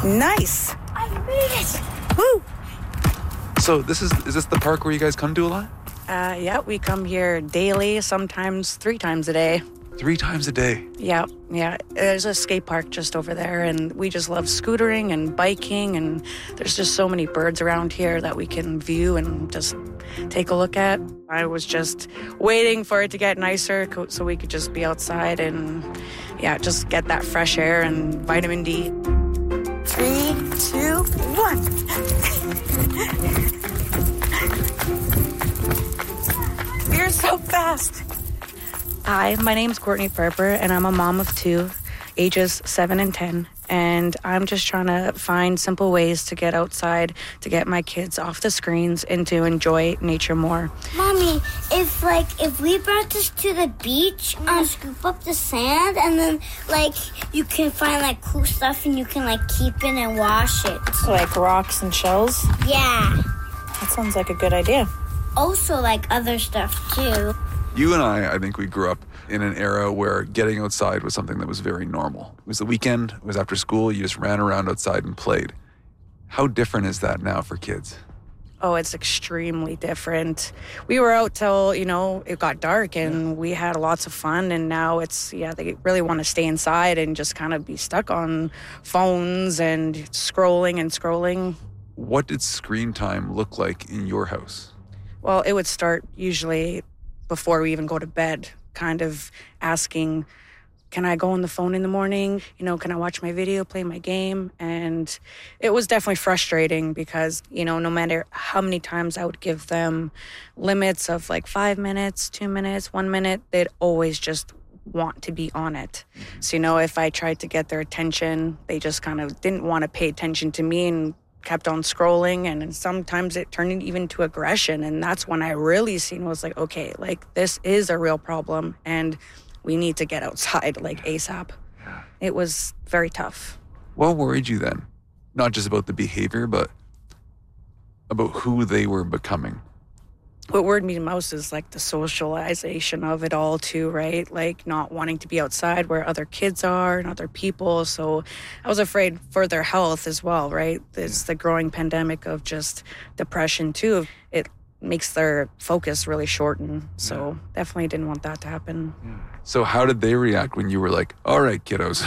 Nice. I made it. Woo. So is this the park where you guys come to a lot? Yeah, we come here daily, sometimes 3 times a day. 3 times a day? Yeah. There's a skate park just over there, and we just love scootering and biking, and there's just so many birds around here that we can view and just take a look at. I was just waiting for it to get nicer so we could just be outside and, just get that fresh air and vitamin D. 3, 2, 1. You're so fast. Hi, my name's Courtney Farper, and I'm a mom of 2, ages 7 and 10. And I'm just trying to find simple ways to get outside, to get my kids off the screens and to enjoy nature more. Mommy, if we brought this to the beach, scoop up the sand, and then you can find cool stuff and you can keep it and wash it. Like rocks and shells? Yeah. That sounds like a good idea. Also other stuff too. You and I think we grew up in an era where getting outside was something that was very normal. It was the weekend, it was after school, you just ran around outside and played. How different is that now for kids? Oh, it's extremely different. We were out till, it got dark and we had lots of fun, and now they really want to stay inside and just kind of be stuck on phones and scrolling. What did screen time look like in your house? Well, it would start usually before we even go to bed, kind of asking, can I go on the phone in the morning? Can I watch my video, play my game? And it was definitely frustrating because, no matter how many times I would give them limits of 5 minutes, 2 minutes, 1 minute, they'd always just want to be on it. So, if I tried to get their attention, they just kind of didn't want to pay attention to me and kept on scrolling, and sometimes it turned even to aggression. And that's when I really seen was okay, this is a real problem and we need to get outside ASAP. Yeah. It was very tough. What worried you then? Not just about the behavior, but about who they were becoming. What worried me most is the socialization of it all too, right? Not wanting to be outside where other kids are and other people. So I was afraid for their health as well, right? There's the growing pandemic of just depression too. It makes their focus really shorten. So definitely didn't want that to happen. Yeah. So how did they react when you were like, all right, kiddos,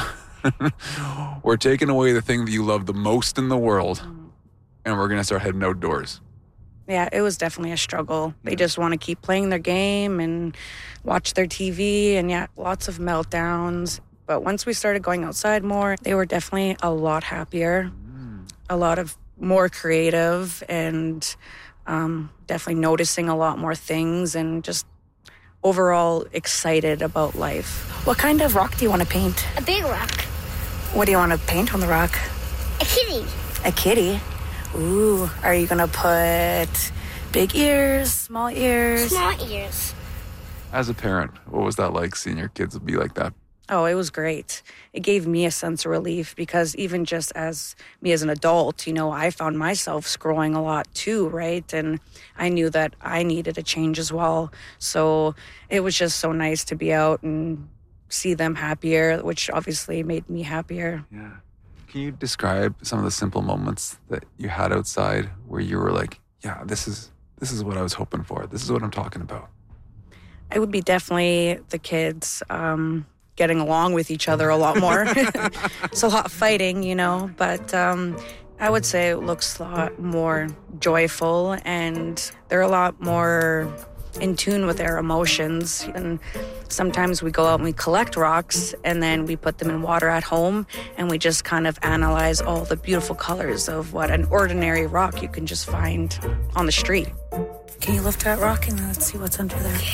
we're taking away the thing that you love the most in the world and we're going to start heading outdoors? Yeah, it was definitely a struggle. They just want to keep playing their game and watch their TV, and lots of meltdowns. But once we started going outside more, they were definitely a lot happier, a lot of more creative, and definitely noticing a lot more things and just overall excited about life. What kind of rock do you want to paint? A big rock. What do you want to paint on the rock? A kitty. A kitty? Ooh, are you going to put big ears, small ears? Small ears. As a parent, what was that like, seeing your kids be like that? Oh, it was great. It gave me a sense of relief because even just as me as an adult, I found myself scrolling a lot too, right? And I knew that I needed a change as well. So it was just so nice to be out and see them happier, which obviously made me happier. Yeah. Can you describe some of the simple moments that you had outside where you were like, yeah, this is what I was hoping for. This is what I'm talking about. It would be definitely the kids getting along with each other a lot more. It's a lot of fighting, but I would say it looks a lot more joyful and they're a lot more in tune with their emotions. And sometimes we go out and we collect rocks and then we put them in water at home and we just kind of analyze all the beautiful colors of what an ordinary rock you can just find on the street. Can you lift that rock and let's see what's under there?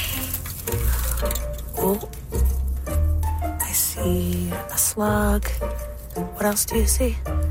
Oh, I see a slug. What else do you see?